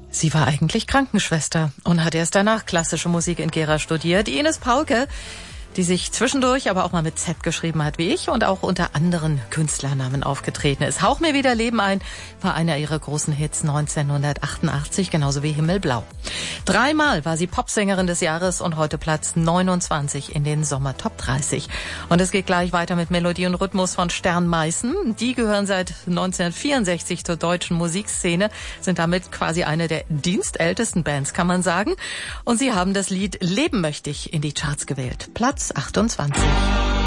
Sie war eigentlich Krankenschwester und hat erst danach klassische Musik in Gera studiert. Ines Paulke, die sich zwischendurch aber auch mal mit Z geschrieben hat wie ich und auch unter anderen Künstlernamen aufgetreten ist. Hauch mir wieder Leben ein war einer ihrer großen Hits 1988, genauso wie Himmelblau. 3-mal war sie Popsängerin des Jahres und heute Platz 29 in den Sommer Top 30. Und es geht gleich weiter mit Melodie und Rhythmus von Stern Meißen. Die gehören seit 1964 zur deutschen Musikszene, sind damit quasi eine der dienstältesten Bands, kann man sagen. Und sie haben das Lied Leben möchte ich in die Charts gewählt. Platz 28.